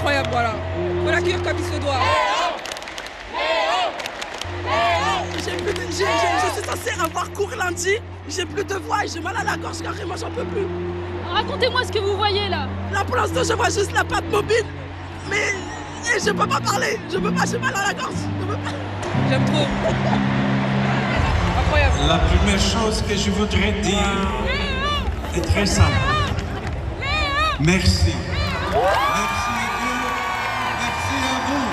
incroyable, voilà. Faut l'accueillir comme il se doit. Je suis censée avoir cours lundi, j'ai plus de voix et j'ai mal à la gorge carrément, j'en peux plus. Racontez-moi ce que vous voyez là. Là pour l'instant je vois juste la patte mobile, mais je peux pas parler, je peux pas, j'ai mal à la gorge, je peux pas. J'aime trop. Incroyable. La première chose que je voudrais dire est très simple. Merci. Merci à Dieu, merci à vous.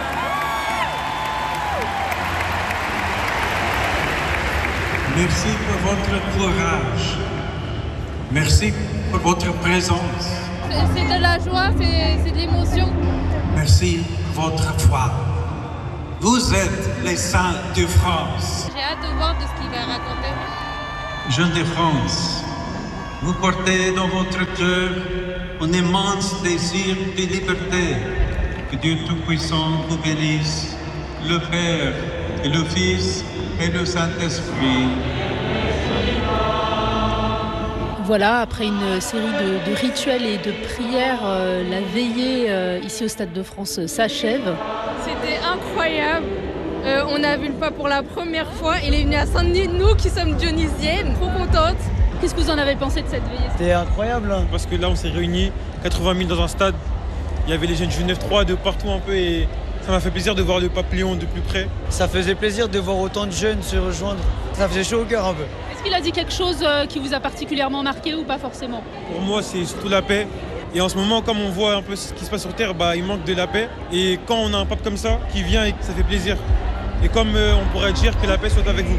Merci pour votre courage. Merci pour votre présence. C'est de la joie, c'est de l'émotion. Merci pour votre foi. Vous êtes les saints de France. J'ai hâte de voir de ce qu'il va raconter. Jeunes de France, vous portez dans votre cœur un immense désir de liberté. Que Dieu Tout-Puissant vous bénisse, le Père et le Fils et le Saint-Esprit. Voilà, après une série de rituels et de prières, la veillée ici au Stade de France s'achève. C'était incroyable. On a vu le pape pour la première fois. Il est venu à Saint-Denis, nous qui sommes dionysiennes, trop contentes. Qu'est-ce que vous en avez pensé de cette veillée ? C'était incroyable. Parce que là, on s'est réunis, 80 000 dans un stade. Il y avait les jeunes du 9-3 de partout un peu et ça m'a fait plaisir de voir le pape Léon de plus près. Ça faisait plaisir de voir autant de jeunes se rejoindre. Ça faisait chaud au cœur un peu. Est-ce qu'il a dit quelque chose qui vous a particulièrement marqué ou pas forcément ? Pour moi, c'est surtout la paix. Et en ce moment, comme on voit un peu ce qui se passe sur Terre, il manque de la paix. Et quand on a un pape comme ça qui vient, ça fait plaisir. Et comme on pourrait dire que la paix soit avec vous.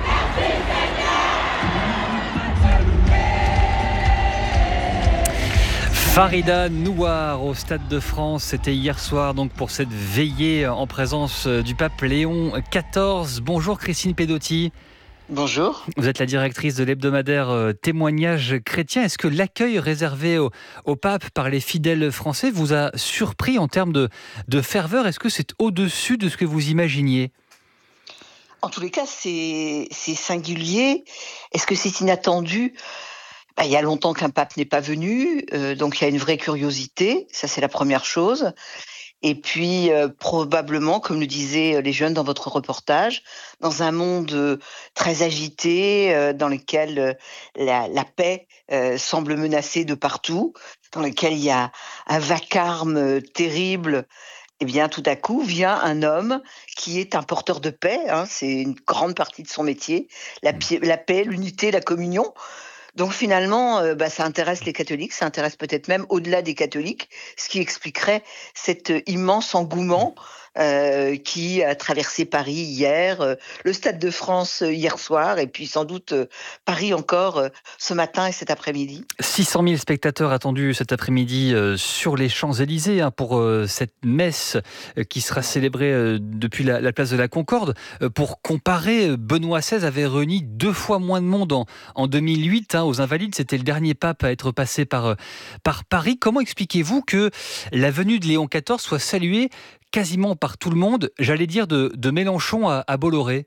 Farida Nouar au Stade de France, c'était hier soir donc pour cette veillée en présence du pape Léon XIV. Bonjour Christine Pedotti. Bonjour. Vous êtes la directrice de l'hebdomadaire Témoignages chrétiens. Est-ce que l'accueil réservé au pape par les fidèles français vous a surpris en termes de ferveur ? Est-ce que c'est au-dessus de ce que vous imaginiez ? En tous les cas, c'est singulier. Est-ce que c'est inattendu ? Il y a longtemps qu'un pape n'est pas venu, donc il y a une vraie curiosité, ça c'est la première chose. Et puis probablement, comme le disaient les jeunes dans votre reportage, dans un monde très agité, dans lequel la paix semble menacée de partout, dans lequel il y a un vacarme terrible, eh bien tout à coup vient un homme qui est un porteur de paix, c'est une grande partie de son métier, la paix, l'unité, la communion. Donc finalement, ça intéresse les catholiques, ça intéresse peut-être même au-delà des catholiques, ce qui expliquerait cet immense engouement qui a traversé Paris hier, le Stade de France hier soir, et puis sans doute Paris encore ce matin et cet après-midi. 600 000 spectateurs attendus cet après-midi sur les Champs-Élysées pour cette messe qui sera célébrée depuis la place de la Concorde. Pour comparer, Benoît XVI avait réuni 2 fois moins de monde en 2008 aux Invalides. C'était le dernier pape à être passé par Paris. Comment expliquez-vous que la venue de Léon XIV soit saluée quasiment par tout le monde, j'allais dire de Mélenchon à Bolloré?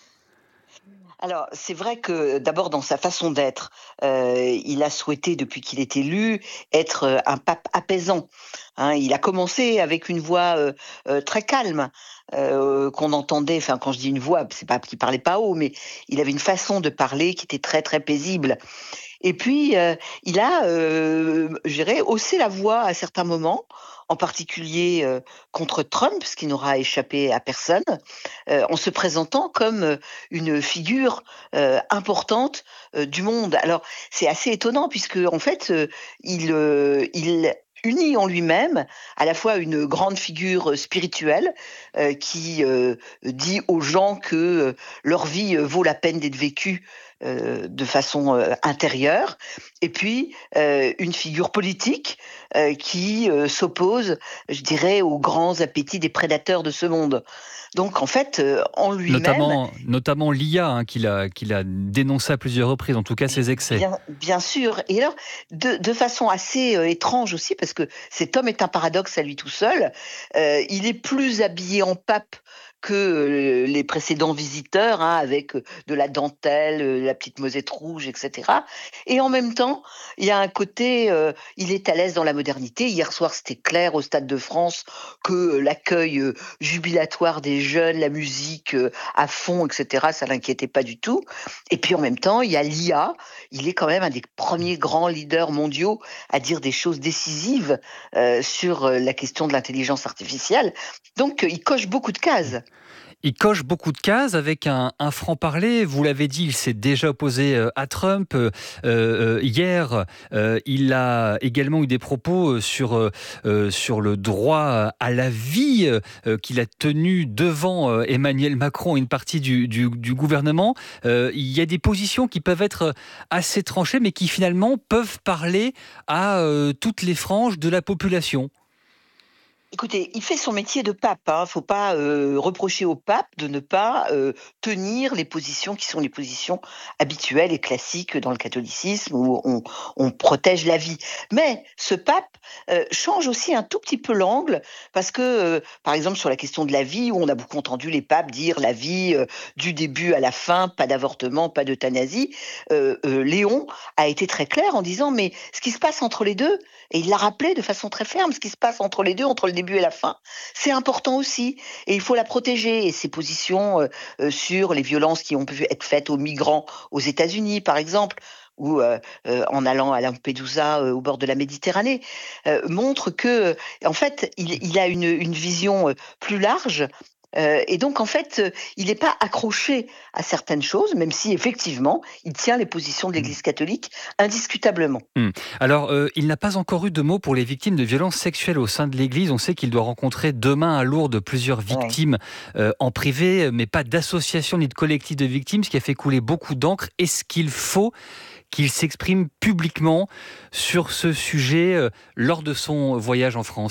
Alors, c'est vrai que d'abord dans sa façon d'être, il a souhaité depuis qu'il est élu être un pape apaisant. Il a commencé avec une voix très calme qu'on entendait. Enfin, quand je dis une voix, c'est pas qu'il parlait pas haut, mais il avait une façon de parler qui était très très paisible. Et puis il a, je dirais, haussé la voix à certains moments, en particulier contre Trump, ce qui n'aura échappé à personne, en se présentant comme une figure importante du monde. Alors, c'est assez étonnant puisque en fait, il unit en lui-même à la fois une grande figure spirituelle qui dit aux gens que leur vie vaut la peine d'être vécue de façon intérieure, et puis une figure politique qui s'oppose, je dirais, aux grands appétits des prédateurs de ce monde. Donc en fait, en lui-même... Notamment l'IA, qu'il a dénoncé à plusieurs reprises, en tout cas ses excès. Bien sûr. Et alors, de façon assez étrange aussi, parce que cet homme est un paradoxe à lui tout seul, il est plus habillé en pape que les précédents visiteurs, avec de la dentelle, la petite Mosette rouge, etc. Et en même temps, il y a un côté, il est à l'aise dans la modernité. Hier soir, c'était clair au Stade de France que l'accueil jubilatoire des jeunes, la musique à fond, etc., ça l'inquiétait pas du tout. Et puis en même temps, il y a l'IA. Il est quand même un des premiers grands leaders mondiaux à dire des choses décisives sur la question de l'intelligence artificielle. Donc, il coche beaucoup de cases. Il coche beaucoup de cases avec un franc-parler. Vous l'avez dit, il s'est déjà opposé à Trump. Hier, il a également eu des propos sur le droit à la vie qu'il a tenu devant Emmanuel Macron et une partie du gouvernement. Il y a des positions qui peuvent être assez tranchées, mais qui finalement peuvent parler à toutes les franges de la population. Écoutez, il fait son métier de pape. Faut pas reprocher au pape de ne pas tenir les positions qui sont les positions habituelles et classiques dans le catholicisme où on protège la vie. Mais ce pape change aussi un tout petit peu l'angle parce que, par exemple, sur la question de la vie, où on a beaucoup entendu les papes dire la vie du début à la fin, pas d'avortement, pas d'euthanasie, Léon a été très clair en disant mais ce qui se passe entre les deux, et il l'a rappelé de façon très ferme, ce qui se passe entre les deux, entre le début et la fin, c'est important aussi. Et il faut la protéger. Et ses positions sur les violences qui ont pu être faites aux migrants aux États-Unis, par exemple, ou en allant à Lampedusa au bord de la Méditerranée, montrent que, en fait, il a une vision plus large. Et donc, en fait, il n'est pas accroché à certaines choses, même si, effectivement, il tient les positions de l'Église catholique indiscutablement. Alors, il n'a pas encore eu de mots pour les victimes de violences sexuelles au sein de l'Église. On sait qu'il doit rencontrer demain à Lourdes plusieurs victimes en privé, mais pas d'association ni de collectif de victimes, ce qui a fait couler beaucoup d'encre. Est-ce qu'il faut qu'il s'exprime publiquement sur ce sujet lors de son voyage en France ?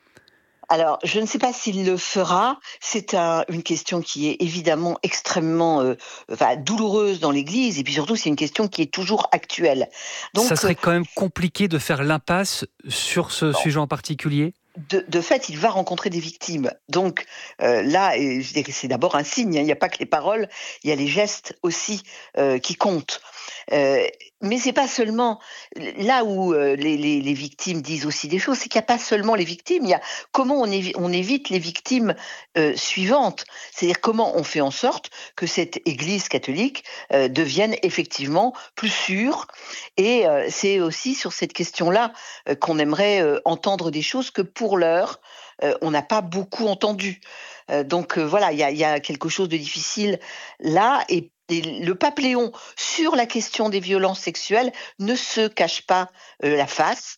Alors, je ne sais pas s'il le fera. C'est une question qui est évidemment extrêmement douloureuse dans l'Église. Et puis surtout, c'est une question qui est toujours actuelle. Donc, ça serait quand même compliqué de faire l'impasse sur ce sujet en particulier ? De fait, il va rencontrer des victimes. Donc là, je dirais que c'est d'abord un signe. Il n'y a pas que les paroles, il y a les gestes aussi qui comptent. Mais c'est pas seulement là où les victimes disent aussi des choses, c'est qu'il n'y a pas seulement les victimes, il y a comment on évite les victimes suivantes. C'est-à-dire comment on fait en sorte que cette Église catholique devienne effectivement plus sûre. Et c'est aussi sur cette question-là qu'on aimerait entendre des choses que pour l'heure, on n'a pas beaucoup entendu. Donc voilà, il y a quelque chose de difficile là. Et le pape Léon, sur la question des violences sexuelles, ne se cache pas la face.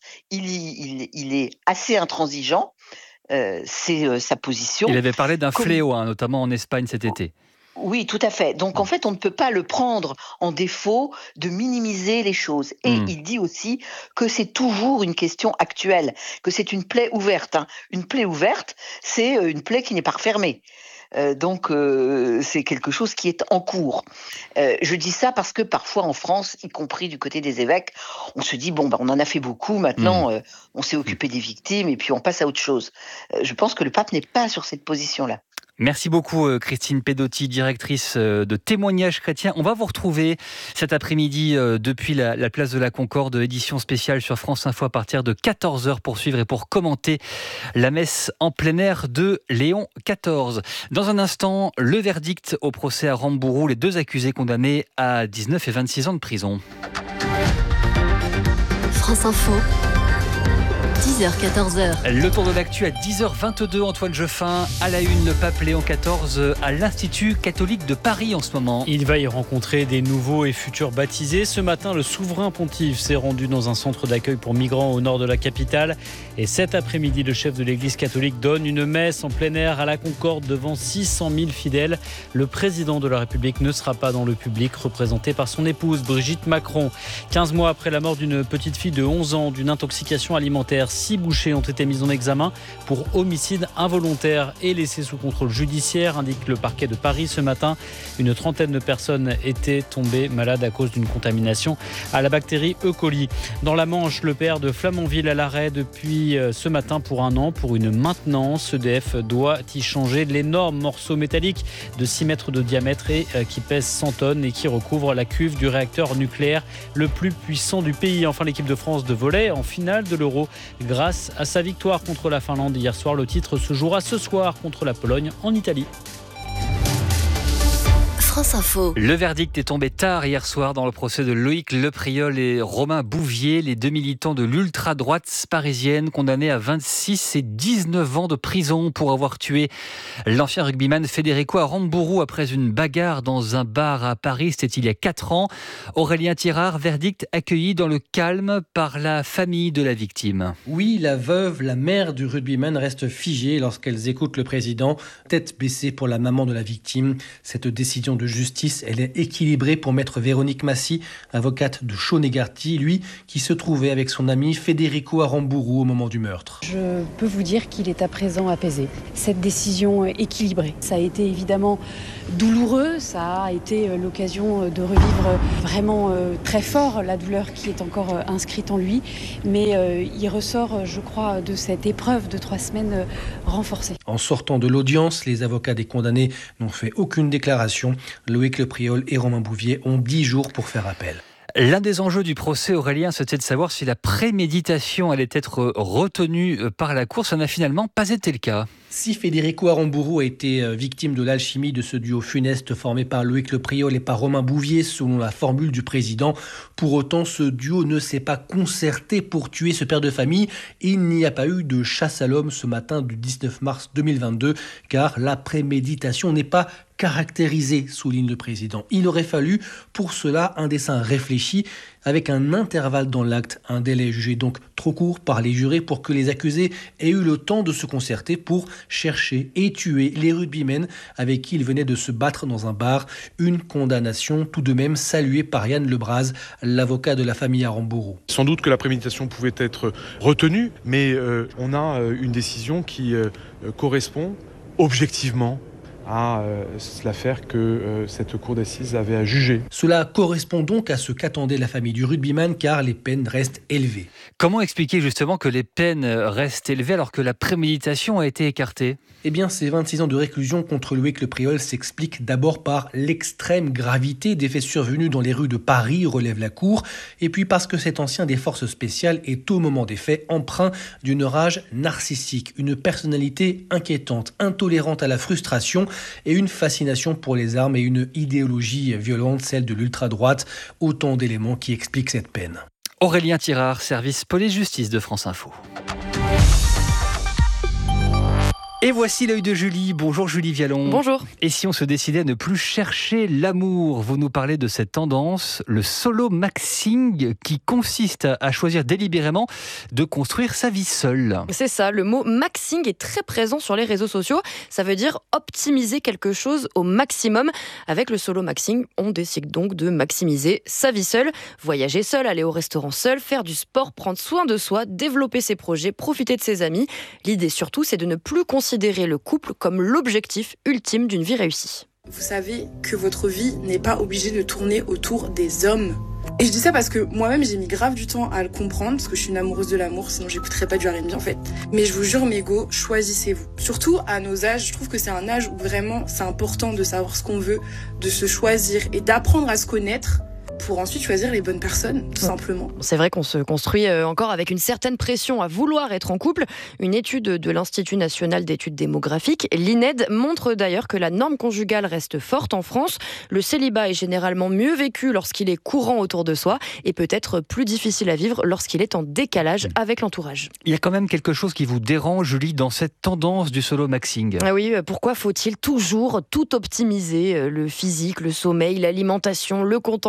Il est assez intransigeant. C'est sa position. Il avait parlé d'un fléau, notamment en Espagne cet été. Oui, tout à fait. Donc, en fait, on ne peut pas le prendre en défaut de minimiser les choses. Et il dit aussi que c'est toujours une question actuelle, que c'est une plaie ouverte. Une plaie ouverte, c'est une plaie qui n'est pas refermée. Donc, c'est quelque chose qui est en cours. Je dis ça parce que parfois en France, y compris du côté des évêques, on se dit, on en a fait beaucoup, maintenant on s'est occupé des victimes et puis on passe à autre chose. Je pense que le pape n'est pas sur cette position-là. Merci beaucoup Christine Pedotti, directrice de Témoignages chrétiens. On va vous retrouver cet après-midi depuis la place de la Concorde, édition spéciale sur France Info à partir de 14h pour suivre et pour commenter la messe en plein air de Léon XIV. Dans un instant, le verdict au procès à Rambourou, les deux accusés condamnés à 19 et 26 ans de prison. France Info. 10h-14h. Le tour de l'actu à 10h22, Antoine Jeffin. À la une, le pape Léon XIV à l'Institut catholique de Paris en ce moment. Il va y rencontrer des nouveaux et futurs baptisés. Ce matin, le souverain pontife s'est rendu dans un centre d'accueil pour migrants au nord de la capitale. Et cet après-midi, le chef de l'Église catholique donne une messe en plein air à la Concorde devant 600 000 fidèles. Le président de la République ne sera pas dans le public, représenté par son épouse Brigitte Macron. 15 mois après la mort d'une petite fille de 11 ans d'une intoxication alimentaire, hier, 6 bouchers ont été mis en examen pour homicide involontaire et laissés sous contrôle judiciaire, indique le parquet de Paris ce matin. Une trentaine de personnes étaient tombées malades à cause d'une contamination à la bactérie E. coli. Dans la Manche, le PR de Flamanville à l'arrêt depuis ce matin pour 1 an pour une maintenance. EDF doit y changer l'énorme morceau métallique de 6 mètres de diamètre et qui pèse 100 tonnes et qui recouvre la cuve du réacteur nucléaire le plus puissant du pays. Enfin, l'équipe de France de volley en finale de l'Euro grâce à sa victoire contre la Finlande hier soir. Le titre se jouera ce soir contre la Pologne en Italie. France Info. Le verdict est tombé tard hier soir dans le procès de Loïc Lepriol et Romain Bouvier, les 2 militants de l'ultra-droite parisienne condamnés à 26 et 19 ans de prison pour avoir tué l'ancien rugbyman Federico Aramburu après une bagarre dans un bar à Paris. C'était il y a 4 ans. Aurélien Tirard, verdict accueilli dans le calme par la famille de la victime. Oui, la veuve, la mère du rugbyman reste figée lorsqu'elles écoutent le président, tête baissée pour la maman de la victime. Cette décision de justice, elle est équilibrée pour maître Véronique Massy, avocate de Chaunegarty, lui qui se trouvait avec son ami Federico Aramburu au moment du meurtre. Je peux vous dire qu'il est à présent apaisé. Cette décision équilibrée, ça a été évidemment douloureux, ça a été l'occasion de revivre vraiment très fort la douleur qui est encore inscrite en lui, mais il ressort, je crois, de cette épreuve de 3 semaines renforcée. En sortant de l'audience, les avocats des condamnés n'ont fait aucune déclaration. Loïc Lepriol et Romain Bouvier ont 10 jours pour faire appel. L'un des enjeux du procès, Aurélien, c'était de savoir si la préméditation allait être retenue par la Cour. Ça n'a finalement pas été le cas. Si Federico Aramburu a été victime de l'alchimie de ce duo funeste formé par Loïc Lepriol et par Romain Bouvier, selon la formule du président, pour autant, ce duo ne s'est pas concerté pour tuer ce père de famille. Il n'y a pas eu de chasse à l'homme ce matin du 19 mars 2022, car la préméditation n'est pas caractérisée, souligne le président. Il aurait fallu pour cela un dessein réfléchi avec un intervalle dans l'acte, un délai jugé donc trop court par les jurés pour que les accusés aient eu le temps de se concerter pour chercher et tuer les rugbymen avec qui ils venaient de se battre dans un bar. Une condamnation tout de même saluée par Yann Lebras, l'avocat de la famille Aramburu. Sans doute que la préméditation pouvait être retenue, mais on a une décision qui correspond objectivement à l'affaire que cette cour d'assises avait à juger. Cela correspond donc à ce qu'attendait la famille du rugbyman, car les peines restent élevées. Comment expliquer justement que les peines restent élevées alors que la préméditation a été écartée ? Eh bien, ces 26 ans de réclusion contre Loïc Lepriol s'expliquent d'abord par l'extrême gravité des faits survenus dans les rues de Paris, relève la Cour, et puis parce que cet ancien des forces spéciales est au moment des faits empreint d'une rage narcissique, une personnalité inquiétante, intolérante à la frustration et une fascination pour les armes et une idéologie violente, celle de l'ultra-droite, autant d'éléments qui expliquent cette peine. Aurélien Tirard, service police-justice de France Info. Et voici l'œil de Julie. Bonjour Julie Vialon. Bonjour. Et si on se décidait à ne plus chercher l'amour, vous nous parlez de cette tendance, le solo maxing, qui consiste à choisir délibérément de construire sa vie seule. C'est ça, le mot maxing est très présent sur les réseaux sociaux. Ça veut dire optimiser quelque chose au maximum. Avec le solo maxing, on décide donc de maximiser sa vie seule, voyager seul, aller au restaurant seul, faire du sport, prendre soin de soi, développer ses projets, profiter de ses amis. L'idée surtout, c'est de ne plus considérer le couple comme l'objectif ultime d'une vie réussie. Vous savez que votre vie n'est pas obligée de tourner autour des hommes. Et je dis ça parce que moi-même j'ai mis grave du temps à le comprendre, parce que je suis une amoureuse de l'amour, sinon j'écouterais pas du R&B en fait. Mais je vous jure mes go, choisissez-vous. Surtout à nos âges, je trouve que c'est un âge où vraiment c'est important de savoir ce qu'on veut, de se choisir et d'apprendre à se connaître pour ensuite choisir les bonnes personnes, tout simplement. C'est vrai qu'on se construit encore avec une certaine pression à vouloir être en couple. Une étude de l'Institut national d'études démographiques, l'INED, montre d'ailleurs que la norme conjugale reste forte en France. Le célibat est généralement mieux vécu lorsqu'il est courant autour de soi et peut être plus difficile à vivre lorsqu'il est en décalage avec l'entourage. Il y a quand même quelque chose qui vous dérange, Julie, dans cette tendance du solo maxing. Ah oui, pourquoi faut-il toujours tout optimiser ? Le physique, le sommeil, l'alimentation, le compte en banque, le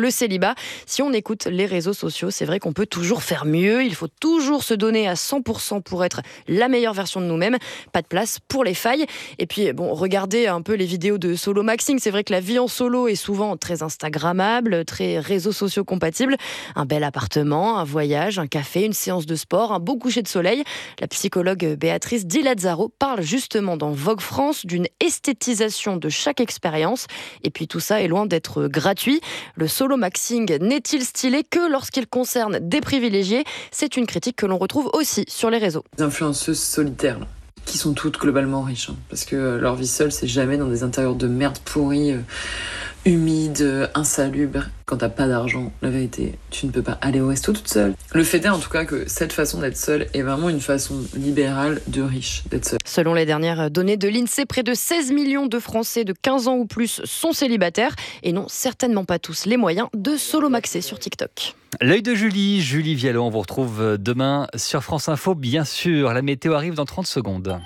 le célibat. Si on écoute les réseaux sociaux, c'est vrai qu'on peut toujours faire mieux. Il faut toujours se donner à 100% pour être la meilleure version de nous-mêmes. Pas de place pour les failles. Et puis, regardez un peu les vidéos de solo maxing. C'est vrai que la vie en solo est souvent très instagrammable, très réseaux sociaux compatible. Un bel appartement, un voyage, un café, une séance de sport, un beau coucher de soleil. La psychologue Béatrice Di Lazzaro parle justement dans Vogue France d'une esthétisation de chaque expérience. Et puis tout ça est loin d'être gratuit. Le solo maxing n'est-il stylé que lorsqu'il concerne des privilégiés ? C'est une critique que l'on retrouve aussi sur les réseaux. Les influenceuses solitaires, là, qui sont toutes globalement riches, parce que leur vie seule, c'est jamais dans des intérieurs de merde pourris, humides, insalubres. Quand t'as pas d'argent, la vérité, tu ne peux pas aller au resto toute seule. Le fait est en tout cas que cette façon d'être seule est vraiment une façon libérale de riche d'être seule. Selon les dernières données de l'INSEE, près de 16 millions de Français de 15 ans ou plus sont célibataires et n'ont certainement pas tous les moyens de solo-maxer sur TikTok. L'œil de Julie Vialot, on vous retrouve demain sur France Info, bien sûr. La météo arrive dans 30 secondes.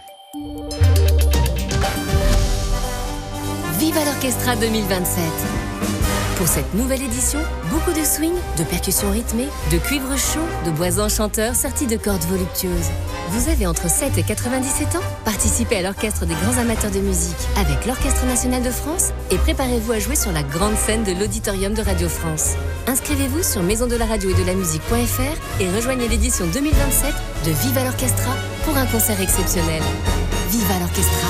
Viva l'Orchestra 2027. Pour cette nouvelle édition, beaucoup de swing, de percussions rythmées, de cuivre chaud, de bois enchanteurs sortis de cordes voluptueuses. Vous avez entre 7 et 97 ans ? Participez à l'orchestre des grands amateurs de musique avec l'Orchestre national de France et préparez-vous à jouer sur la grande scène de l'Auditorium de Radio France. Inscrivez-vous sur maisondelaradio et de la musique.fr et rejoignez l'édition 2027 de Viva l'Orchestra pour un concert exceptionnel. Viva l'Orchestra.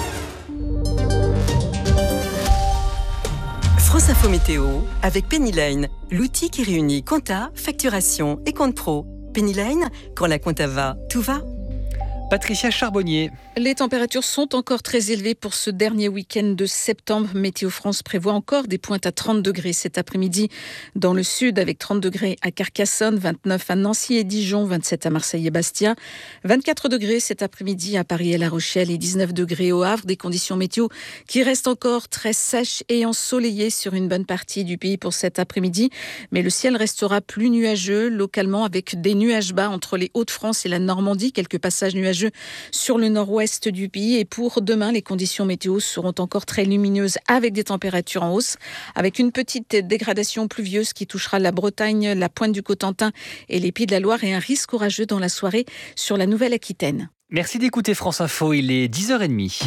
France Info Météo avec Pennyline, l'outil qui réunit compta, facturation et compte pro. Pennyline, quand la compta va, tout va. Patricia Charbonnier. Les températures sont encore très élevées pour ce dernier week-end de septembre. Météo France prévoit encore des pointes à 30 degrés cet après-midi dans le sud, avec 30 degrés à Carcassonne, 29 à Nancy et Dijon, 27 à Marseille et Bastia, 24 degrés cet après-midi à Paris et La Rochelle et 19 degrés au Havre. Des conditions météo qui restent encore très sèches et ensoleillées sur une bonne partie du pays pour cet après-midi. Mais le ciel restera plus nuageux localement avec des nuages bas entre les Hauts-de-France et la Normandie. Quelques passages nuageux sur le nord-ouest du pays. Et pour demain, les conditions météo seront encore très lumineuses avec des températures en hausse, avec une petite dégradation pluvieuse qui touchera la Bretagne, la pointe du Cotentin et les Pays de la Loire et un risque orageux dans la soirée sur la Nouvelle-Aquitaine. Merci d'écouter France Info, il est 10h30.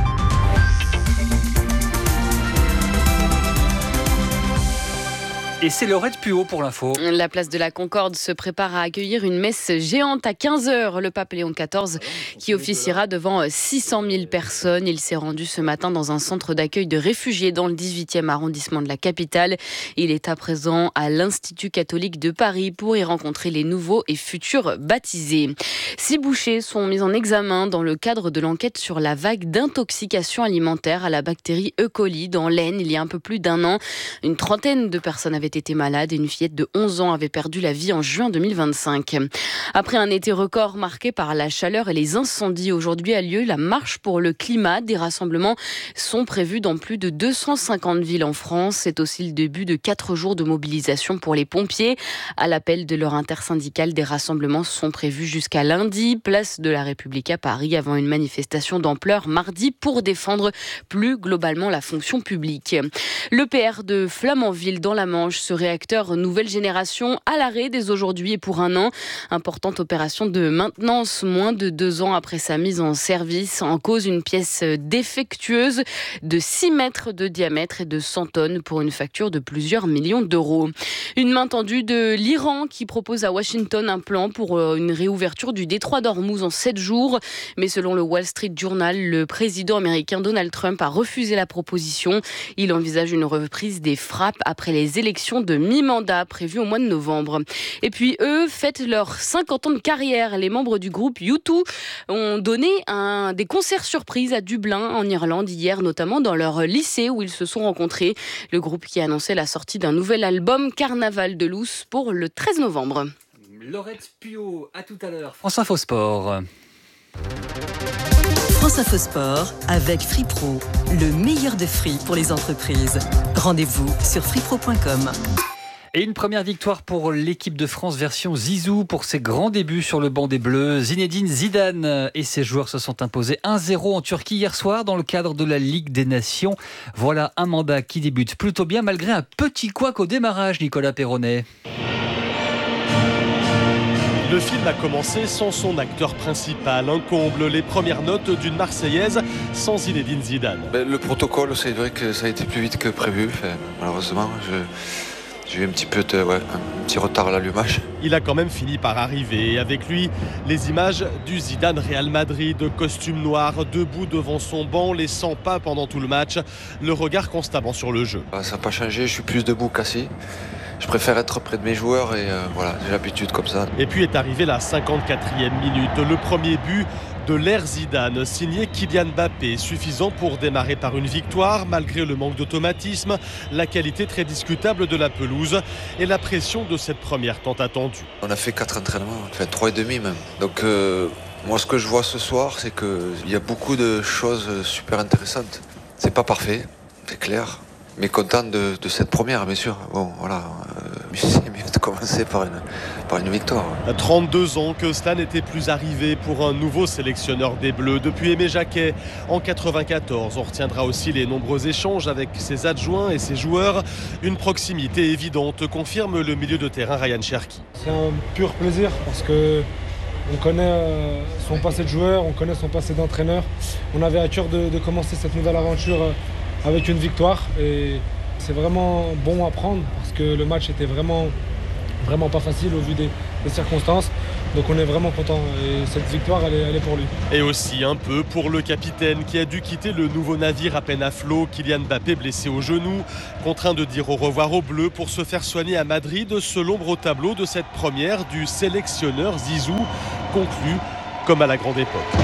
Et c'est Laurette Puot pour l'info. La place de la Concorde se prépare à accueillir une messe géante à 15h. Le pape Léon XIV qui officiera devant 600 000 personnes. Il s'est rendu ce matin dans un centre d'accueil de réfugiés dans le 18e arrondissement de la capitale. Il est à présent à l'Institut catholique de Paris pour y rencontrer les nouveaux et futurs baptisés. 6 bouchers sont mis en examen dans le cadre de l'enquête sur la vague d'intoxication alimentaire à la bactérie E. coli dans l'Aisne il y a un peu plus d'un an. Une trentaine de personnes avaient été malade et une fillette de 11 ans avait perdu la vie en juin 2025. Après un été record marqué par la chaleur et les incendies, aujourd'hui a lieu la marche pour le climat. Des rassemblements sont prévus dans plus de 250 villes en France. C'est aussi le début de 4 jours de mobilisation pour les pompiers. À l'appel de leur intersyndicale, des rassemblements sont prévus jusqu'à lundi, place de la République à Paris, avant une manifestation d'ampleur mardi pour défendre plus globalement la fonction publique. L'EPR de Flamanville dans la Manche, ce réacteur nouvelle génération à l'arrêt dès aujourd'hui et pour un an. Importante opération de maintenance moins de 2 ans après sa mise en service. En cause, une pièce défectueuse de 6 mètres de diamètre et de 100 tonnes pour une facture de plusieurs millions d'euros. Une main tendue de l'Iran qui propose à Washington un plan pour une réouverture du détroit d'Ormuz en 7 jours. Mais selon le Wall Street Journal, le président américain Donald Trump a refusé la proposition. Il envisage une reprise des frappes après les élections de mi-mandat prévues au mois de novembre. Et puis eux fêtent leurs 50 ans de carrière. Les membres du groupe U2 ont donné des concerts surprises à Dublin en Irlande hier, notamment dans leur lycée où ils se sont rencontrés. Le groupe qui a annoncé la sortie d'un nouvel album, Carnaval de Loose, pour le 13 novembre. Laurette Puot, à tout à l'heure. France Info Sport. France Info Sport avec FreePro, le meilleur de free pour les entreprises. Rendez-vous sur freepro.com. Et une première victoire pour l'équipe de France version Zizou pour ses grands débuts sur le banc des Bleus. Zinedine Zidane et ses joueurs se sont imposés 1-0 en Turquie hier soir dans le cadre de la Ligue des Nations. Voilà un mandat qui débute plutôt bien malgré un petit couac au démarrage, Nicolas Perronnet. Le film a commencé sans son acteur principal, un comble, les premières notes d'une Marseillaise sans Zinedine Zidane. Le protocole, c'est vrai que ça a été plus vite que prévu. Malheureusement, j'ai eu un petit retard à l'allumage. Il a quand même fini par arriver. Et avec lui, les images du Zidane Real Madrid, costume noir, debout devant son banc, laissant pas pendant tout le match, le regard constamment sur le jeu. Ça n'a pas changé, je suis plus debout qu'assis. Je préfère être près de mes joueurs et j'ai l'habitude comme ça. Et puis est arrivée la 54e minute, le premier but de l'ère Zidane, signé Kylian Mbappé, suffisant pour démarrer par une victoire, malgré le manque d'automatisme, la qualité très discutable de la pelouse et la pression de cette première tant attendue. On a fait 4 entraînements, 3 et demi même. Donc moi ce que je vois ce soir, c'est qu'il y a beaucoup de choses super intéressantes. C'est pas parfait, c'est clair. Mais content de cette première, bien sûr. Bon, voilà, c'est mieux de commencer par une victoire. À 32 ans que cela n'était plus arrivé pour un nouveau sélectionneur des Bleus. Depuis Aimé Jacquet, en 94, on retiendra aussi les nombreux échanges avec ses adjoints et ses joueurs. Une proximité évidente, confirme le milieu de terrain Ryan Cherki. C'est un pur plaisir parce que on connaît son passé de joueur, on connaît son passé d'entraîneur. On avait à cœur de commencer cette nouvelle aventure avec une victoire et c'est vraiment bon à prendre parce que le match était vraiment pas facile au vu des circonstances. Donc on est vraiment content et cette victoire elle est pour lui. Et aussi un peu pour le capitaine qui a dû quitter le nouveau navire à peine à flot, Kylian Mbappé blessé au genou, contraint de dire au revoir aux Bleus pour se faire soigner à Madrid, ce l'ombre au tableau de cette première du sélectionneur Zizou, conclu comme à la grande époque.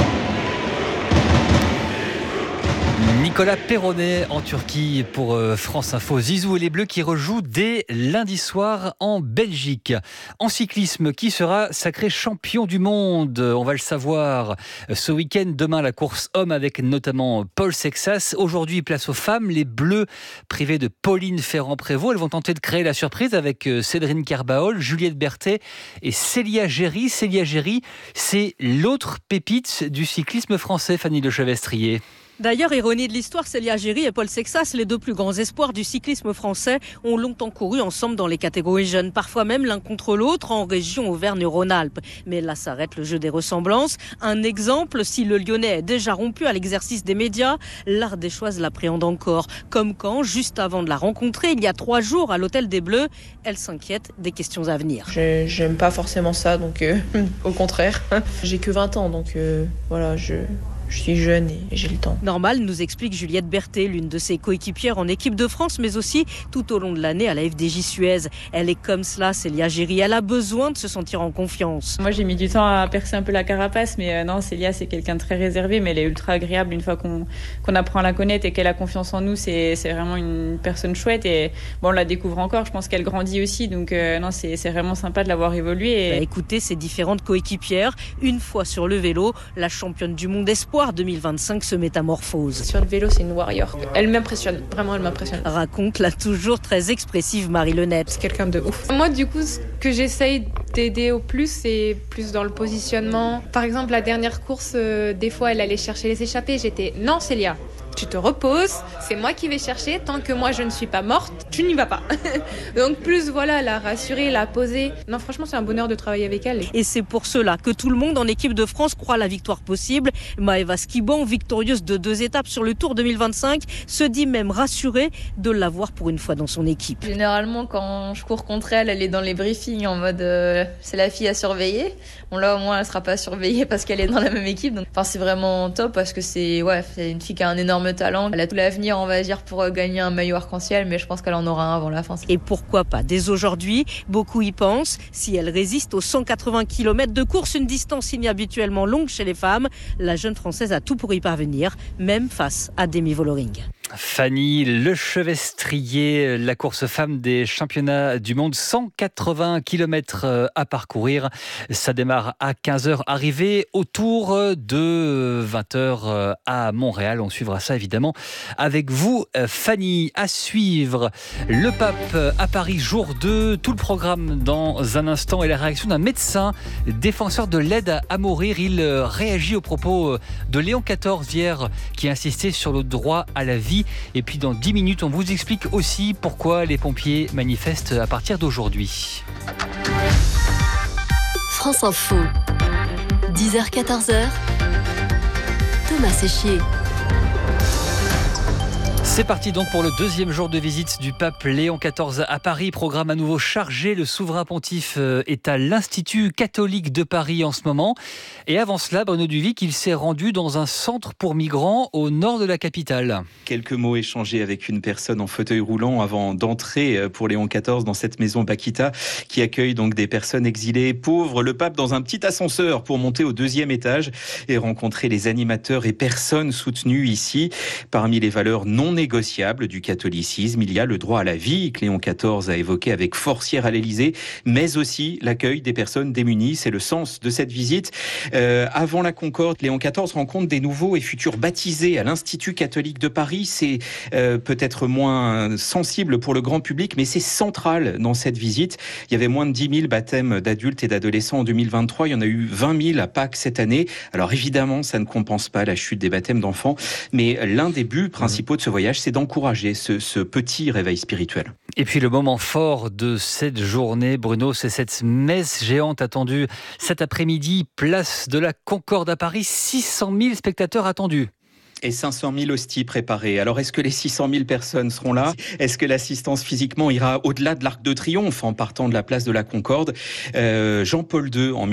Nicolas Perronnet en Turquie pour France Info. Zizou et les Bleus qui rejouent dès lundi soir en Belgique. En cyclisme, qui sera sacré champion du monde? On va le savoir ce week-end. Demain, la course homme avec notamment Paul Sexas. Aujourd'hui, place aux femmes. Les Bleus privés de Pauline Ferrand-Prévot. Elles vont tenter de créer la surprise avec Cédrine Kerbaol, Juliette Berthet et Célia Géry. Célia Géry, c'est l'autre pépite du cyclisme français, Fanny Le Chevestrier. D'ailleurs, ironie de l'histoire, Célia Géry et Paul Sexas, les deux plus grands espoirs du cyclisme français, ont longtemps couru ensemble dans les catégories jeunes, parfois même l'un contre l'autre en région Auvergne-Rhône-Alpes. Mais là s'arrête le jeu des ressemblances. Un exemple, si le Lyonnais est déjà rompu à l'exercice des médias, l'Ardéchoise l'appréhende encore. Comme quand, juste avant de la rencontrer, il y a 3 jours à l'Hôtel des Bleus, elle s'inquiète des questions à venir. J'aime pas forcément ça, donc au contraire. J'ai que 20 ans, donc voilà, je suis jeune et j'ai le temps. Normal, nous explique Juliette Berthet, l'une de ses coéquipières en équipe de France, mais aussi tout au long de l'année à la FDJ Suez. Elle est comme cela, Célia Géry. Elle a besoin de se sentir en confiance. Moi, j'ai mis du temps à percer un peu la carapace, mais non, Célia, c'est quelqu'un de très réservé, mais elle est ultra agréable une fois qu'on apprend à la connaître et qu'elle a confiance en nous. C'est vraiment une personne chouette et bon, on la découvre encore. Je pense qu'elle grandit aussi, donc non, c'est vraiment sympa de l'avoir évolué. Écoutez ses différentes coéquipières. Une fois sur le vélo, la championne du monde espoir 2025 se métamorphose. Sur le vélo, c'est une warrior. Elle m'impressionne, vraiment elle m'impressionne. Raconte la toujours très expressive Marie Lenette. C'est quelqu'un de ouf. Moi, du coup, ce que j'essaye d'aider au plus, c'est plus dans le positionnement. Par exemple, la dernière course, des fois, elle allait chercher les échappées. J'étais, non Célia, tu te reposes, c'est moi qui vais chercher. Tant que moi, je ne suis pas morte, tu n'y vas pas. Donc plus, voilà, la rassurer, la poser. Non, franchement, c'est un bonheur de travailler avec elle. Et c'est pour cela que tout le monde en équipe de France croit la victoire possible. Maëva Skiban, victorieuse de 2 étapes sur le Tour 2025, se dit même rassurée de l'avoir pour une fois dans son équipe. Généralement, quand je cours contre elle, elle est dans les briefings en mode c'est la fille à surveiller. Bon là, au moins, elle sera pas surveillée parce qu'elle est dans la même équipe. Donc, enfin, c'est vraiment top parce que c'est une fille qui a un énorme talent. Elle a tout l'avenir, on va dire, pour gagner un maillot arc-en-ciel, mais je pense qu'elle en aura un avant la fin. Et pourquoi pas dès aujourd'hui? Beaucoup y pensent. Si elle résiste aux 180 km de course, une distance inhabituellement longue chez les femmes, la jeune Française a tout pour y parvenir, même face à Demi Vollering. Fanny Lechevestrier, la course femme des championnats du monde, 180 km à parcourir. Ça démarre à 15h, arrivée autour de 20h à Montréal. On suivra ça évidemment avec vous, Fanny. À suivre, le pape à Paris, jour 2, tout le programme dans un instant et la réaction d'un médecin défenseur de l'aide à mourir. Il réagit aux propos de Léon XIV hier qui insistait sur le droit à la vie. Et puis dans 10 minutes, on vous explique aussi pourquoi les pompiers manifestent à partir d'aujourd'hui. France Info, 10h-14h, Thomas Séchier. C'est parti donc pour le deuxième jour de visite du pape Léon XIV à Paris. Programme à nouveau chargé. Le souverain pontife est à l'Institut catholique de Paris en ce moment. Et avant cela, Bruno Duvic, il s'est rendu dans un centre pour migrants au nord de la capitale. Quelques mots échangés avec une personne en fauteuil roulant avant d'entrer pour Léon XIV dans cette maison Bakita qui accueille donc des personnes exilées pauvres. Le pape dans un petit ascenseur pour monter au 2e étage et rencontrer les animateurs et personnes soutenues ici. Parmi les valeurs non négociable du catholicisme, il y a le droit à la vie que Léon XIV a évoqué avec force hier à l'Élysée, mais aussi l'accueil des personnes démunies. C'est le sens de cette visite. Avant la Concorde, Léon XIV rencontre des nouveaux et futurs baptisés à l'Institut catholique de Paris. C'est peut-être moins sensible pour le grand public, mais c'est central dans cette visite. Il y avait moins de 10 000 baptêmes d'adultes et d'adolescents en 2023. Il y en a eu 20 000 à Pâques cette année. Alors évidemment, ça ne compense pas la chute des baptêmes d'enfants, mais l'un des buts principaux de ce voyage, c'est d'encourager ce petit réveil spirituel. Et puis le moment fort de cette journée, Bruno, c'est cette messe géante attendue cet après-midi, place de la Concorde à Paris, 600 000 spectateurs attendus. Et 500 000 hosties préparées. Alors, est-ce que les 600 000 personnes seront là ? Est-ce que l'assistance physiquement ira au-delà de l'Arc de Triomphe en partant de la place de la Concorde ? Jean-Paul II, en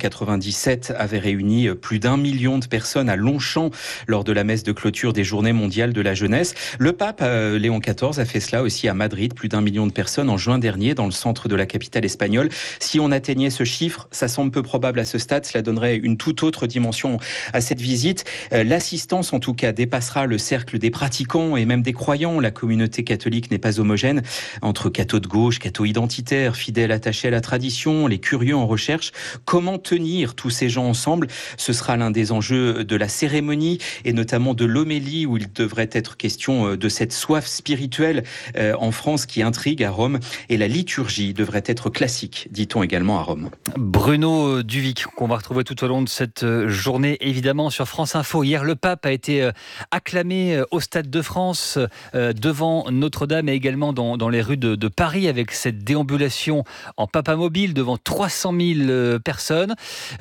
1997, avait réuni plus d'1 million de personnes à Longchamp lors de la messe de clôture des Journées mondiales de la jeunesse. Le pape Léon XIV a fait cela aussi à Madrid, plus d'1 million de personnes en juin dernier dans le centre de la capitale espagnole. Si on atteignait ce chiffre, ça semble peu probable à ce stade, cela donnerait une toute autre dimension à cette visite. L'assistance, en tout cas, dépassera le cercle des pratiquants et même des croyants. La communauté catholique n'est pas homogène entre cathos de gauche, cathos identitaires, fidèles attachés à la tradition, les curieux en recherche. Comment tenir tous ces gens ensemble ? Ce sera l'un des enjeux de la cérémonie et notamment de l'homélie où il devrait être question de cette soif spirituelle en France qui intrigue à Rome, et la liturgie devrait être classique, dit-on également à Rome. Bruno Duvic, qu'on va retrouver tout au long de cette journée, évidemment sur France Info. Hier, le pape a été acclamé au Stade de France, devant Notre-Dame et également dans les rues de Paris avec cette déambulation en papamobile devant 300 000 personnes.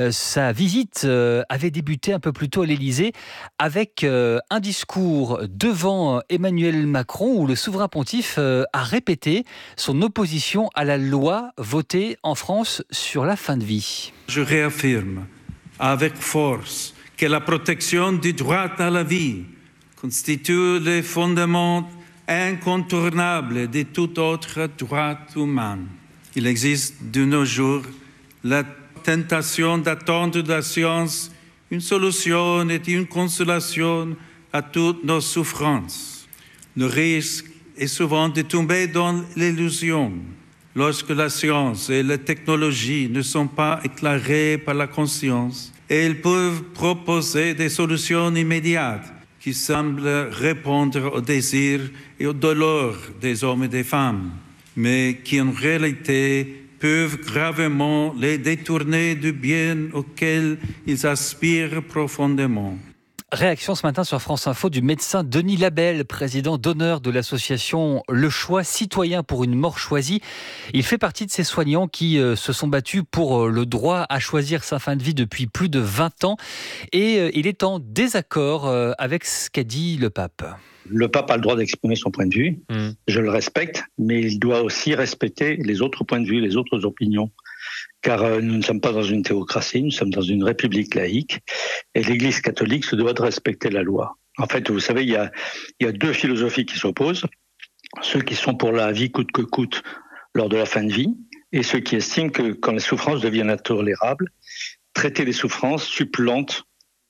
Sa visite avait débuté un peu plus tôt à l'Élysée avec un discours devant Emmanuel Macron où le souverain pontife a répété son opposition à la loi votée en France sur la fin de vie. Je réaffirme avec force que la protection du droit à la vie constitue le fondement incontournable de tout autre droit humain. Il existe de nos jours la tentation d'attendre de la science une solution et une consolation à toutes nos souffrances. Le risque est souvent de tomber dans l'illusion lorsque la science et la technologie ne sont pas éclairées par la conscience. Et ils peuvent proposer des solutions immédiates qui semblent répondre aux désirs et aux douleurs des hommes et des femmes, mais qui en réalité peuvent gravement les détourner du bien auquel ils aspirent profondément. Réaction ce matin sur France Info du médecin Denis Labelle, président d'honneur de l'association Le Choix citoyen pour une mort choisie. Il fait partie de ces soignants qui se sont battus pour le droit à choisir sa fin de vie depuis plus de 20 ans. Et il est en désaccord avec ce qu'a dit le pape. Le pape a le droit d'exprimer son point de vue, je le respecte, mais il doit aussi respecter les autres points de vue, les autres opinions. Car nous ne sommes pas dans une théocratie, nous sommes dans une république laïque, et l'Église catholique se doit de respecter la loi. En fait, vous savez, il y a deux philosophies qui s'opposent. Ceux qui sont pour la vie coûte que coûte lors de la fin de vie, et ceux qui estiment que quand les souffrances deviennent intolérables, traiter les souffrances supplante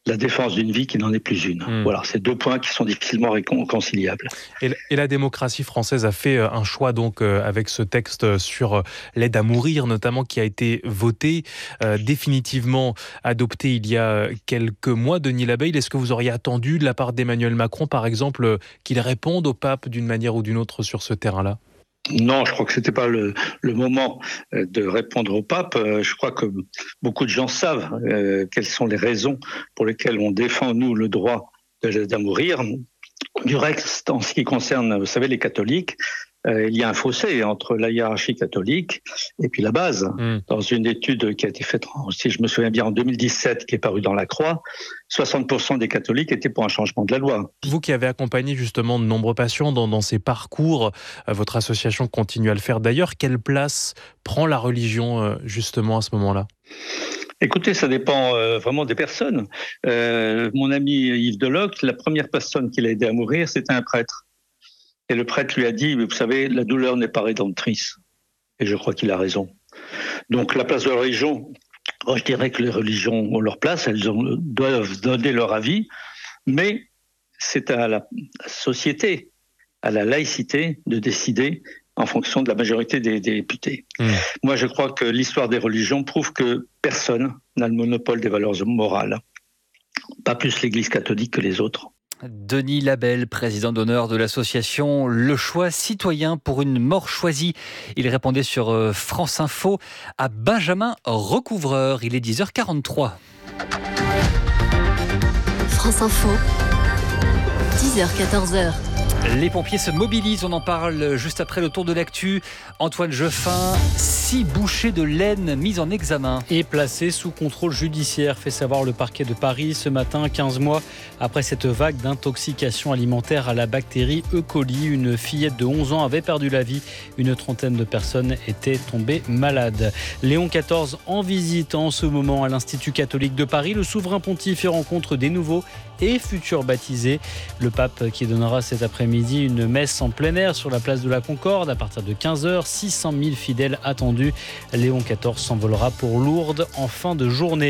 la défense d'une vie qui n'en est plus une. Voilà, c'est 2 points qui sont difficilement réconciliables. Et la démocratie française a fait un choix donc avec ce texte sur l'aide à mourir notamment qui a été voté, définitivement adopté il y a quelques mois. Denis Labeille, est-ce que vous auriez attendu de la part d'Emmanuel Macron par exemple qu'il réponde au pape d'une manière ou d'une autre sur ce terrain-là ? Non, je crois que c'était pas le moment de répondre au pape. Je crois que beaucoup de gens savent quelles sont les raisons pour lesquelles on défend, nous, le droit de l'aide à mourir. Du reste, en ce qui concerne, vous savez, les catholiques, il y a un fossé entre la hiérarchie catholique et puis la base. Dans une étude qui a été faite, si je me souviens bien, en 2017, qui est parue dans La Croix, 60% des catholiques étaient pour un changement de la loi. Vous qui avez accompagné justement de nombreux patients dans ces parcours, votre association continue à le faire d'ailleurs, quelle place prend la religion justement à ce moment-là ? Écoutez, ça dépend vraiment des personnes. Mon ami Yves Deloc, la première personne qui l'a aidé à mourir, c'était un prêtre. Et le prêtre lui a dit, vous savez, la douleur n'est pas rédemptrice. Et je crois qu'il a raison. Donc la place de la religion, moi, je dirais que les religions ont leur place, doivent donner leur avis, mais c'est à la société, à la laïcité de décider en fonction de la majorité des députés. Moi, je crois que l'histoire des religions prouve que personne n'a le monopole des valeurs morales. Pas plus l'Église catholique que les autres. Denis Labelle, président d'honneur de l'association Le Choix Citoyen pour une mort choisie. Il répondait sur France Info à Benjamin Recouvreur. Il est 10h43. France Info, 10h-14h. Les pompiers se mobilisent, on en parle juste après le tour de l'actu. Antoine Jeffin, 6 bouchers de laine mis en examen. Et placés sous contrôle judiciaire, fait savoir le parquet de Paris ce matin, 15 mois après cette vague d'intoxication alimentaire à la bactérie E. coli. Une fillette de 11 ans avait perdu la vie. Une trentaine de personnes étaient tombées malades. Léon XIV en visite en ce moment à l'Institut catholique de Paris. Le souverain pontife rencontre des nouveaux et futurs baptisés. Le pape qui donnera cet après-midi une messe en plein air sur la place de la Concorde à partir de 15h. 600 000 fidèles attendus. Léon XIV s'envolera pour Lourdes en fin de journée.